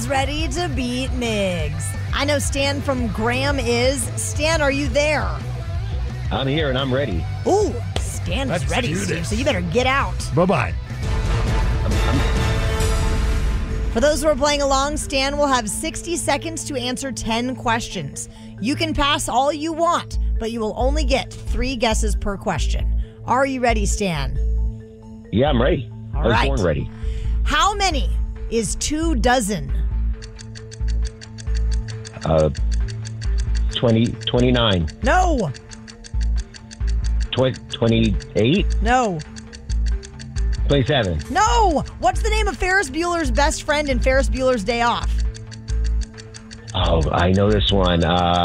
ready to beat Migs. I know Stan from Graham is. Stan, are you there? I'm here and I'm ready. Ooh, Stan is ready, Steve, so you better get out. Bye-bye. For those who are playing along, Stan will have 60 seconds to answer 10 questions. You can pass all you want, but you will only get 3 guesses per question. Are you ready, Stan? Yeah, I'm ready. All I was right. born ready. How many is 2 dozen? 29. No. 28? No. 27. No. What's the name of Ferris Bueller's best friend in Ferris Bueller's Day Off? Oh, I know this one.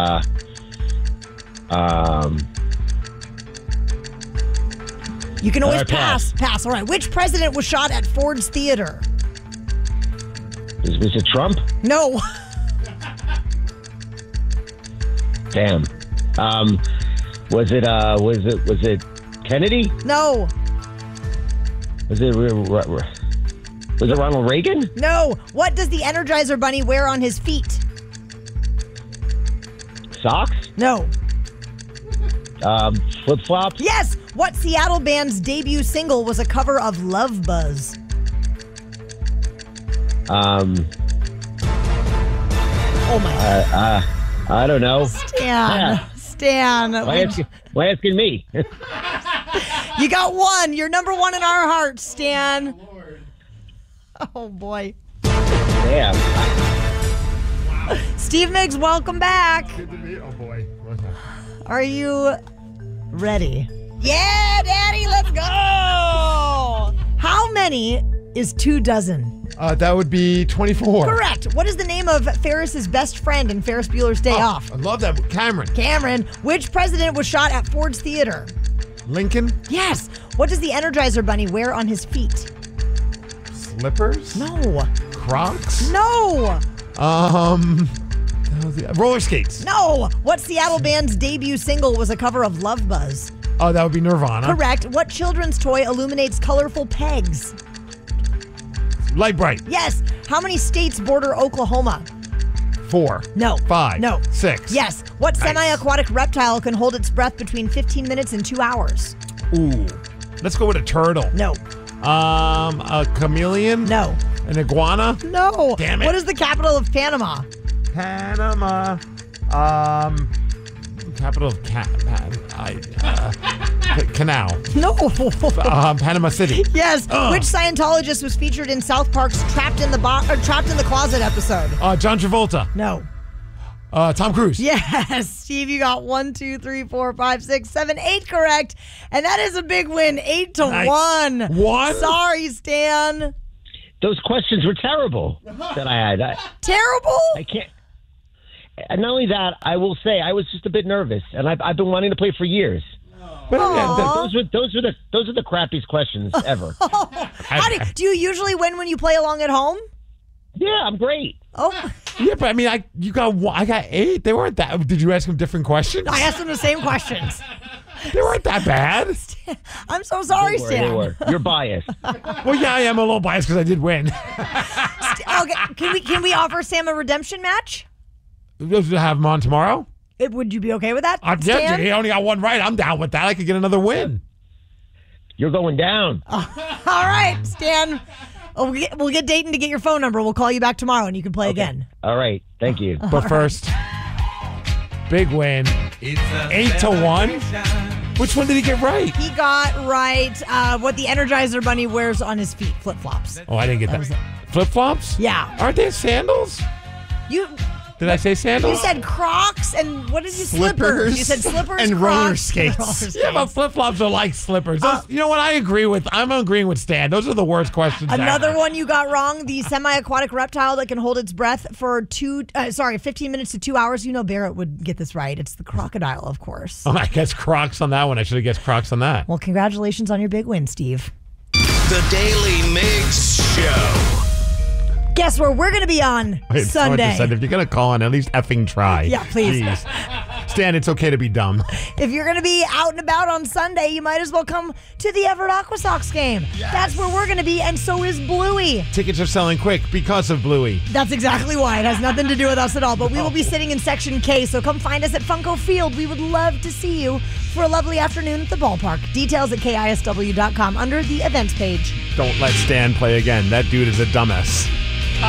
You can always pass. Pass. All right. Which president was shot at Ford's Theater? Was it Trump? No. Damn. Was it Kennedy? No. Was it Ronald Reagan? No. What does the Energizer Bunny wear on his feet? Socks? No. Flip-flops? Yes. What Seattle band's debut single was a cover of Love Buzz? Oh my. I don't know. Stan. Why asking me? You got 1. You're number 1 in our hearts, Stan. Oh, boy. Damn. Steve Miggs, welcome back. Good to meet. Oh, boy. Are you ready? Yeah, Daddy, let's go. How many is 2 dozen? That would be 24. Correct. What is the name of Ferris's best friend in Ferris Bueller's Day Off? I love that. Cameron. Which president was shot at Ford's Theater? Lincoln. Yes. What does the Energizer Bunny wear on his feet? Slippers. No. Crocs. No. Roller skates. No. What Seattle band's debut single was a cover of Love Buzz? Oh, that would be Nirvana. Correct. What children's toy illuminates colorful pegs? Light bright. Yes. How many states border Oklahoma? 4. No. 5. No. 6. Yes. What semi-aquatic reptile can hold its breath between 15 minutes and 2 hours? Ooh. Let's go with a turtle. No. A chameleon? No. An iguana? No. Damn it. What is the capital of Panama? Panama. Capital of Canal. No. Panama City. Yes. Which Scientologist was featured in South Park's Trapped in the Closet episode? John Travolta. No. Tom Cruise. Yes. Steve, you got 1, 2, 3, 4, 5, 6, 7, 8 correct. And that is a big win. 8-1. What? Sorry, Stan. Those questions were terrible that I had. Terrible? I can't. And not only that, I will say I was just a bit nervous, and I've been wanting to play for years. But those are the crappiest questions ever. Do you usually win when you play along at home? Yeah, I'm great. Oh, Yeah, but I mean, I got 8. They weren't that. Did you ask him different questions? I asked him the same questions. They weren't that bad. I'm so sorry, They Stan. were. You're biased. Well, yeah, I am a little biased because I did win. Okay, can we offer Sam a redemption match? We'll have him on tomorrow. Would you be okay with that? Yeah, Stan? he only got 1 right. I'm down with that. I could get another win. You're going down. All right, Stan. We'll get Dayton to get your phone number. We'll call you back tomorrow and you can play again. All right. Thank you. But first, big win. 8-1. Which one did he get right? He got right what the Energizer Bunny wears on his feet, flip-flops. Oh, I didn't get that. Flip-flops? Yeah. Aren't they sandals? Did I say sandals? You said Crocs and what did you Slippers. You said slippers And Crocs, roller skates. roller skates. Yeah, but flip-flops are like slippers. You know what? I'm agreeing with Stan. Those are the worst questions Another ever. one you got wrong. The semi-aquatic reptile that can hold its breath for 15 minutes to 2 hours. You know Barrett would get this right. It's the crocodile, of course. Oh, I guess Crocs on that one. I should have guessed Crocs on that. Well, congratulations on your big win, Steve. The Daily Migs Show. Guess where we're going to be on It's so hard to Sunday. say. If you're going to call in, at least effing try. Yeah, please. Jeez. Stan, it's okay to be dumb. If you're going to be out and about on Sunday, you might as well come to the Everett Aqua Sox game. Yes. That's where we're going to be, and so is Bluey. Tickets are selling quick because of Bluey. That's exactly why. It has nothing to do with us at all, but we will be sitting in Section K, so come find us at Funko Field. We would love to see you for a lovely afternoon at the ballpark. Details at KISW.com under the events page. Don't let Stan play again. That dude is a dumbass.